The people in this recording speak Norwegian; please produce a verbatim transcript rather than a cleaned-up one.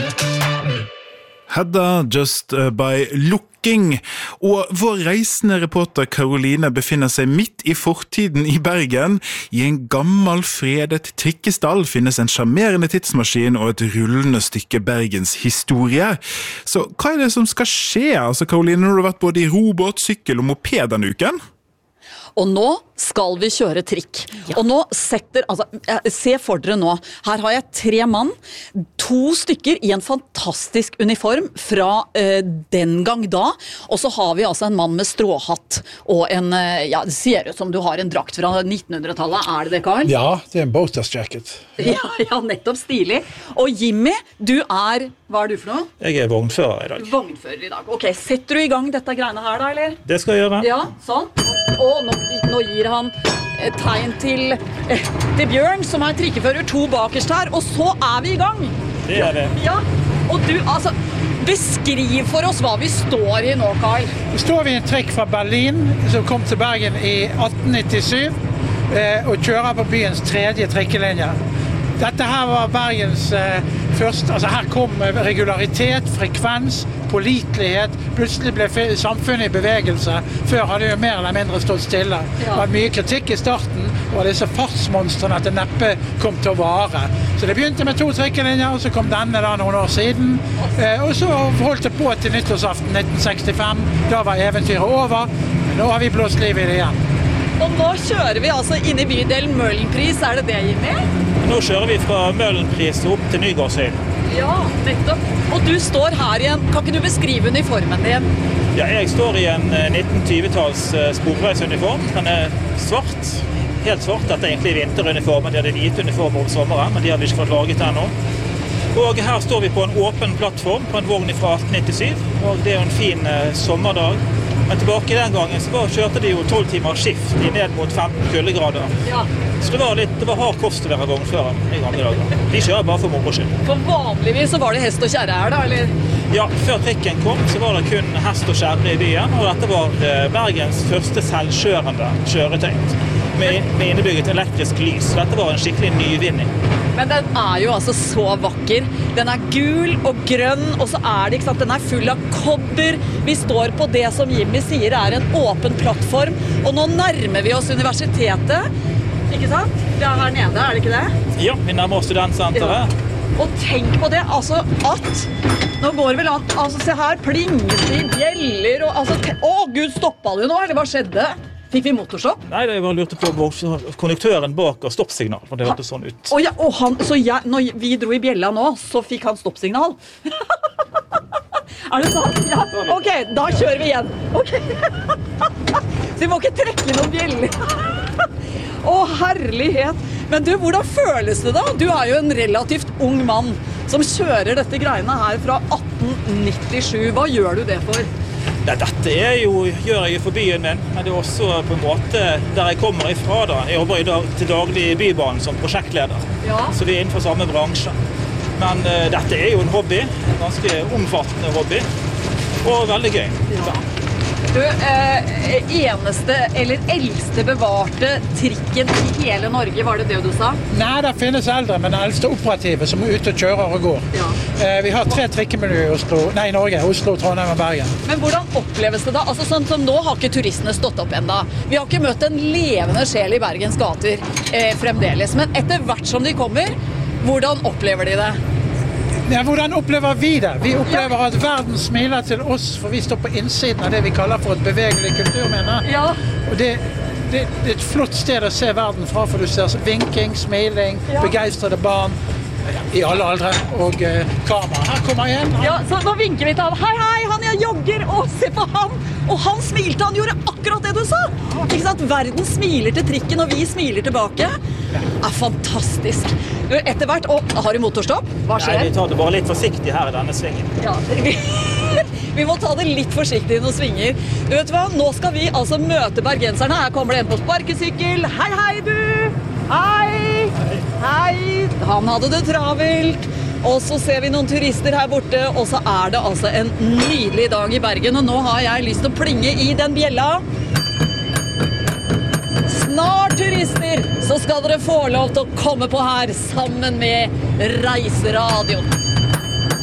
Hedda Just by Looking, og vår reisende reporter Karoline befinner seg midt i fortiden i Bergen. I en gammel fredet trikkestall finnes en charmerende tidsmaskin og et rullende stykke Bergens historie. Så hva er det som skal skje? Altså, Karoline, når du har vært både i robot, sykkel og moped denne uken? Og nå skal vi kjøre trikk. Ja. Og nå setter, altså, se for dere nå, her har jeg tre mann, to stykker i en fantastisk uniform fra eh, den gang da, og så har vi altså en mann med stråhatt, og en, eh, ja, det ser ut som du har en drakt fra nittenhundretallet, er det det, Karl? Ja, det er en boaters jacket. Ja, ja, nettopp stilig. Og Jimmy, du er, hva er du for noe? Jeg er vognfører i dag. Vognfører i dag. Ok, setter du i gang dette greiene her da, eller? Det skal jeg gjøre. Ja, sånn. Og nå, nå gir han et tegn til, eh, til Bjørn, som er trikkefører, to bakerst her, og så er vi i gang. Det er det. Ja, og du, altså, beskriv for oss hva vi står i nå, Karl. Nå står vi i en trikk fra Berlin, som kom til Bergen i atten nittisju, eh, og kjører på byens tredje trikkelinje. Dette her var Bergens eh, første, altså her kom regularitet, frekvens, pålitelighet, plutselig ble samfunnet i bevegelse. Før hadde jo mer eller mindre stått stille. Ja. Det var mye kritikk i starten, og disse fartsmonstrene at det neppe kom til å vare. Så det begynte med to trikkelinjer, og så kom denne da noen år siden. Eh, og så holdt det på til nyttårsaften nitten sekstifem, da var eventyret over. Men nå har vi blåst liv i det igjen. Og nå kjører vi altså inn i bydelen Møhlenpris, er det det, Jimmy? Nå kjører vi fra Møhlenpris opp til Nygårdshøy. Ja, nettopp. Og du står her igjen. Kan ikke du beskrive uniformen din? Ja, jeg står i en nitten tjue-talls sporveisuniform. Den er svart, helt svart. Dette er egentlig vinteruniformen. De hadde hvite uniformer om sommeren, men de har vi ikke fått laget ennå. Og her står vi på en åpen plattform på en vogn fra atten nittisju, og det er jo en fin eh, sommerdag. Men tilbake den gangen så var, kjørte de jo tolv timer skift i ned mot femten kuldegrader. Ja. Så det var, litt, det var hard kost å være vognfører i gamle dager. De kjører bare for moro skyld. For vanligvis så var det hest og kjerre her da, eller? Ja, før trikken kom så var det kun hest og kjerre i byen, og dette var Bergens første selvkjørende kjøretøy med, med innebygget elektrisk lys. Dette var en skikkelig nyvinning. Men den er jo altså så vakker. Den er gul og grønn, og så er det, ikke sant, den er full av kobber. Vi står på det som Jimmy sier er en åpen plattform, og nå nærmer vi oss universitetet. Ikke sant? Det er her nede, er det ikke det? Ja, vi nærmer oss studentsenteret. Ja. Og tenk på det, altså at, nå går vel an, altså se her, plinges i bjeller, og altså, å Gud, stoppet du nå, eller hva skjedde? Fikk vi motorstopp? Nei, jeg bare lurte på konduktøren bak og stoppsignal, for det hørte sånn ut. Å ja, og han, så jeg, når vi dro i bjella nå, så fikk han stoppsignal. Er det sant? Ja, ok, da kjører vi igjen. Ok. Så vi må ikke trekke noen bjeller. Å, herlighet. Men du, hvordan føles det da? Du er jo en relativt ung mann som kjører dette greiene her fra atten nittisju. Hva gjør du det for? Ja, dette er jo, gjør jeg jo for byen min, men det er også på en måte der jeg kommer ifra da. Jeg jobber i dag, til daglig i Bybanen som prosjektleder, ja. Så vi er innenfor samme bransje. Men uh, dette er jo en hobby, en ganske omfattende hobby, og veldig gøy. Ja. Du, eh, eneste eller eldste bevarte trikken i hele Norge, var det det du sa? Nei, det finnes eldre, men den eldste operative som er ute og kjører og går. Ja. Eh, vi har tre trikkemiljøer i Oslo, nei, i Norge, Oslo, Trondheim og Bergen. Men hvordan oppleves det da? Altså sånn som nå har ikke turistene stått opp enda. Vi har ikke møtt en levende sjel i Bergens gater eh, fremdeles, men etter hvert som de kommer, hvordan opplever de det? Ja, hvordan opplever vi det? Vi opplever at verden smiler til oss, for vi står på innsiden av det vi kaller for et bevegelig kulturminne. Ja. Og det, det, det er et flott sted å se verden fra, for du ser vinking, smiling, ja. Begeistrede barn i alle aldre, og uh, kamera. Her kommer jeg igjen. Ja, så nå vinker vi til han. Hei, hei, han er jogger, og se på han! Og han smilte, han gjorde akkurat det du sa! Ikke sant? Verden smiler til trikken, og vi smiler tilbake. Det er fantastisk. Etter hvert, og har du motorstopp? Hva skjer? Nei, vi tar det bare litt forsiktig her i denne svingen. Ja, vi, vi må ta det litt forsiktig i noen svinger. Du vet hva, nå skal vi altså møte bergenserne. Her kommer det en på sparkesykkel. Hei, hei du! Hei! Hei! Hei! Han hadde det travelt. Og så ser vi noen turister her borte, og så er det altså en nydelig dag i Bergen, og nå har jeg lyst til å plinge i den bjella. Snart, turister, så skal dere få lov til å komme på her sammen med Reiseradioen.